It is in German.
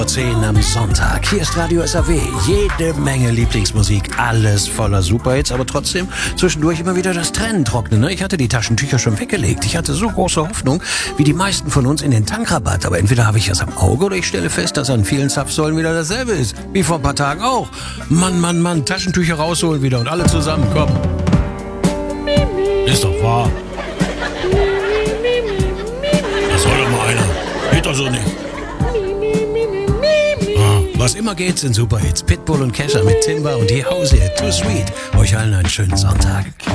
10 am Sonntag. Hier ist Radio SAW. Jede Menge Lieblingsmusik, alles voller Superhits, aber trotzdem zwischendurch immer wieder das Trennen trocknen. Ich hatte die Taschentücher schon weggelegt. Ich hatte so große Hoffnung, wie die meisten von uns in den Tankrabatt. Aber entweder habe ich es am Auge oder ich stelle fest, dass an vielen Zapfsäulen wieder dasselbe ist. Wie vor ein paar Tagen auch. Mann, Taschentücher rausholen wieder und alle zusammen, komm. Ist doch wahr. Das soll doch mal einer. Geht doch so nicht. Was immer geht, sind Superhits. Pitbull und Kesha mit Timber und die Hause. Too Sweet. Euch allen einen schönen Sonntag.